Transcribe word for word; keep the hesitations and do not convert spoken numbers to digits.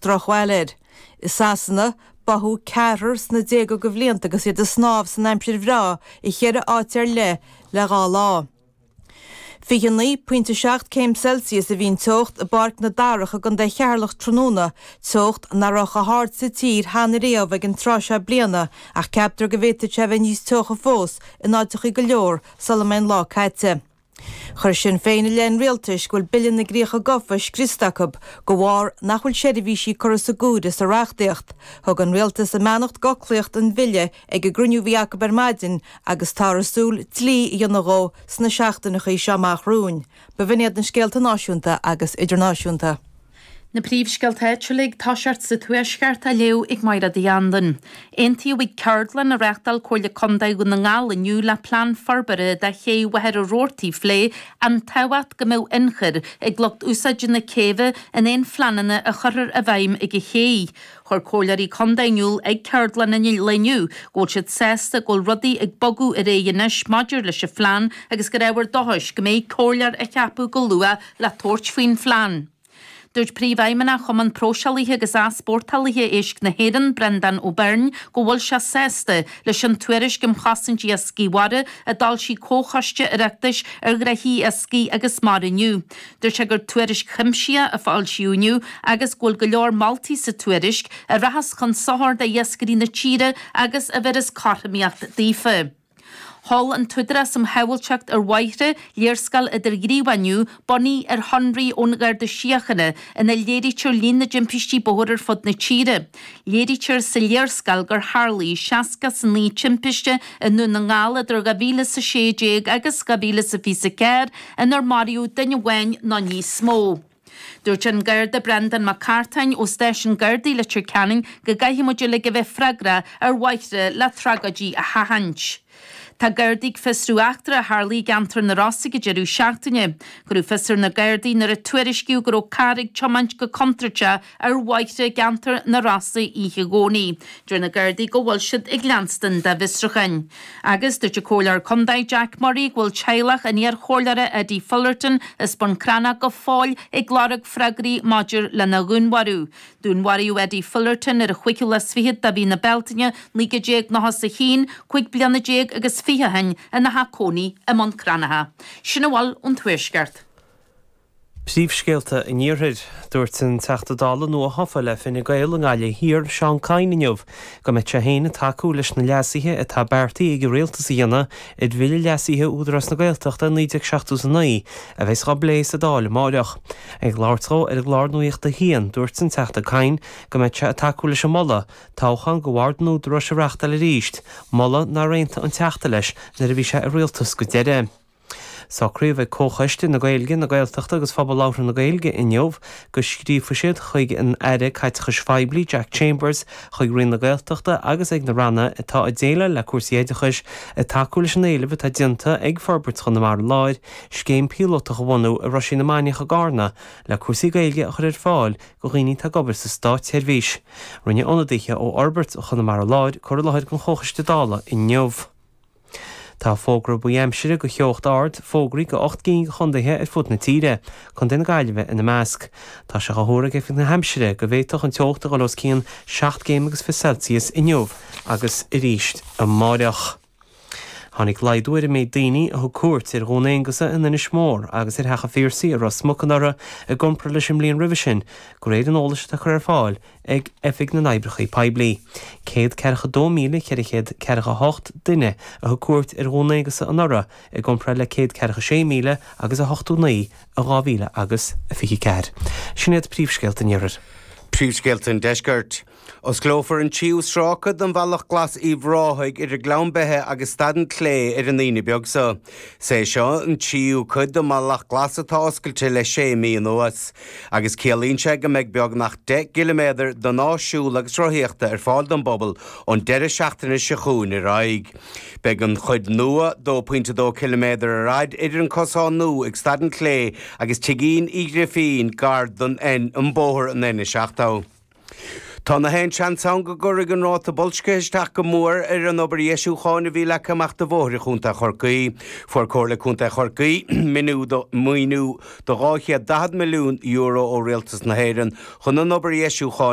drochhailir. Is sasanna bathú cearrs na dégo go bhblianta agus iad a snáb san aimsir bhrá I chéad áitear le le gá lá. Fihannaí pointe seacht céim Celsius a bhín tocht a barc na daracha gan de chearlach tróna, tocht na rocha hard sa tír hána réamh ag an trásea bliana ach ceaptar go bhéta te bheith níos tocha fós in áiteach I go leor Salamain lá caite. Chur sin féin len rialtas goil billion na gríocha gofas Christachab go bhhar nachhfuil séidirhísí churas a gúdas a reachtaíocht, thug an rialtas a meanacht goclaocht an bhille ag a gruniú bhíacha bermaidin agus tarasúl tlí I dionaró sna seachtainach I seamach rún, ba bhiniad na scéalta náisiúnta agus idirnáisiúnta. Na príomhsceilte trealaigh táseart sa tuaisceart a leo ag maira diandan. Aontaí bhuaig ceardlan a reachtal cóirle condaigh go na ngáil aniu le plán farbare de ché wehear a rórtaí phlé an tawat go mbeadh inchir ag glocht úsáid na céimhe in éon flananna a chuir a bhaim ag a ché. Chur cóileirí condainiúil ag ceardlan in leniu, ggóil siad sésta ggóil rudaí ag bogu a ré inis maidir leis a phlean agus go raibhar dothais go mbeadh cóilear a cheapú go lua le tóirt faoin phlean. Dúirt príomhhaimena chum an prósealaithe agus á sportalaithe éisc na héireann Brendan O'Byrne go bhfuil se sésta leis an tuairis go mchasaintí a scíhare a dal sí cóchaiste a reachtais ar graithí a scí agus mar iniu. Dúirt se gur tuairis chimsia a fáil siúniu agus ghfuil go leor maltaí sa tuairis a rahas chun sothar de iascarí na tíre agus a bheras carthamíocht dífa. Hall an tudra som hewilteacht ar waithre leerscal idir gríhaniu bonní ar honraí óngar de siachana in a léiritir lín na jimpistí bohurir fod na tíre. Léiritir sa leerscal gur Harley seaca san lí timpiste in nu na ngála idir gabíle sa sééig agus gabíle sa fi sa ceir in ar mariú dunne wein na ní smó. Dúirt an Garda Brendan McCartain ó Station Gardaí le Canning go gaithimúide le go bheith freagra ar waithre le tragadí a hahant. Tá Gardaigh fesrúachtar a Harley gantar na Rossi go jeú seachtaine, gurú fesir na Gardaí nar a tuairisciú gur ó carig chomant go contrate ar waithre gantar na Rossi ihe gcónaí. Dúir na Gardaí go bhfuil siad ag Lanston de Visrachain. Agus dúirt cóilear Condaid Jack Murray bhfuil teilech a níor chóileara Eddie Fullerton is bon crana go fáil ag glárag freagaí maidir le na gúnwarú. Dúnwarú Eddie Fullerton ar a chuiciú le sfiad da bhí na beltaine líga déag na has a chin, chuig blianna déag agus fihahain a na hacóní a mon cranaha. Sinna bhil ón tuairisceart. Príomhscéalta in níorthid dúirt san teachtadála nua hafa le fin na gael an gáile hir Seán Cainnineomh go mit se héna taú leis na leasaithe a tá beartaí ag réaltas dhéana i bhile leasaithe údras na gaelteachta níodeag seachtú naí a bheits ga bléis a dála máireach. Ag láirtrá ar glár nuíochta hían dúirt san teachta Cain go mit se taú leis a molla táchan go bhhardnú dros a reachta le ríist, molla ná réanta an teachta leis na a bhí se a réaltas go deire. Sacríomh ag cóchaiste na gailge na gailteachta agus fabal láithre na gailge inneomh go scríomh siad chuig an aire cait chus feibli Jack Chambers chuig rion na gailteachta agus ag na ranna atá a déile le cuasaíidechas a taú leis an éileh tá dinta ag forbert chun na mar láid scéim pílóta go bhhaú a roisí na mainiacha gána le cuasaí gailge a chur ar fáil go rií tá gobar sa stát teirhís. Rinne onadaithe ó Albert chun na mar láid chuir láid gon chóchaiste dála inneomh. Tá fógra buhéimsire go cheocht ard fógraí go ocht cín chundaithe ar fud na tíre chun den gaiileh ina measc. Tá se gothóra go na heimsire go bhéitoch an teochta go los cían seacht céim agus fi Celsius inneomh agus i ríist a máireach. Hannig leidúir mé daoine a thu cuairt ar gcónaingasa in na smór agus ar hecha fíorsaí ar ras smucanara a gompra leis an blion ribh sin go réad an ólas a chur ar fáil ag efig na naibrechaí peblií. Céad ceircha dó míle ceirichéad ceircha hocht duine a thu cuairt ar gcónaingasa an ara a gompra le céad ceircha sé míle agus a hochtú naí a gáhíle agus a fichi ceir. Sinnéad príomhscéalta níorir. Príomhscéalta an deisgurt. Os glófar an tíú srácad an bhealach glas í bhráthig ar a glánbethe agus stadan clé ar an líine beag sa. Sé seo an tíú chud am bhealach glas atá oscailte le sé mí an óas. Agus céalaíonn sé go mbeidh beag nach de kilometr don áisiúil agus rothaíochta ar fáil don bobal ón deire seachtainna siachún ar aig. Beag an chud nua dó puinte dó kilometr ar aid idir an cosán nu ag stadan clé agus tigín igre féin gard don en an bóthir an ine seachtá. Tá na hen seansán go gurig an ráta bolsca isteach go mór ar an obair Iesú chána bhí le amach do bhóthir chunta Chorcaí, fuair cóirla chunta Chorcaí, minú do muoinú do gáithe dá milliún euro ó réaltas na héireann chun an obair Iesú chána